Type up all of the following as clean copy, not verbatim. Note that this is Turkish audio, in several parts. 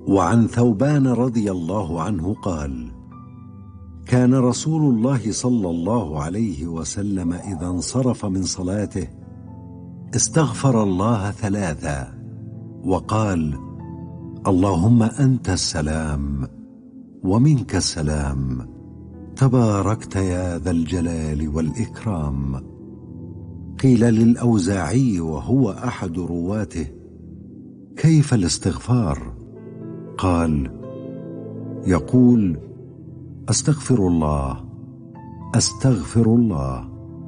وعن ثوبان رضي الله عنه قال: كان رسول الله صلى الله عليه وسلم إذا انصرف من صلاته استغفر الله 3 وقال: اللهم أنت السلام ومنك السلام تباركت يا ذا الجلال والإكرام. قيل للأوزاعي وهو أحد رواته: كيف الاستغفار؟ قال: يقول: أستغفر الله أستغفر الله.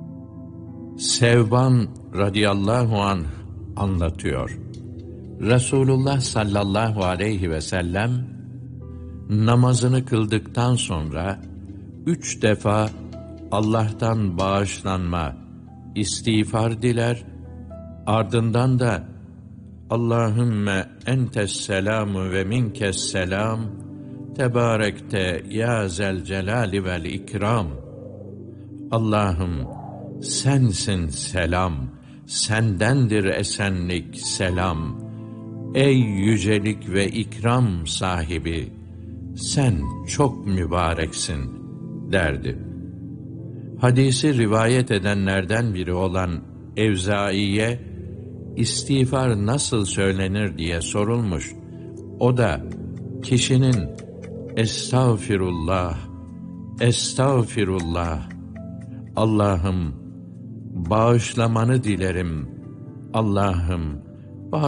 Sevban radıyallahu anh anlatıyor. Resulullah sallallahu aleyhi ve sellem namazını kıldıktan sonra 3 defa Allah'tan bağışlanma, istiğfar diler, ardından da Allahümme entes selamu ve minkes selam tebârekte ya zel celali vel ikram. Allah'ım sensin selam, sendendir esenlik, selam. Ey yücelik ve ikram sahibi, sen çok mübareksin derdi. Hadisi rivayet edenlerden biri olan Evzai'ye istiğfar nasıl söylenir diye sorulmuş. O da kişinin estağfirullah, estağfirullah, Allah'ım bağışlamanı dilerim, Allah'ım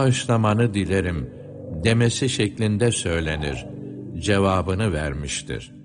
bağışlamanı dilerim demesi şeklinde söylenir cevabını vermiştir.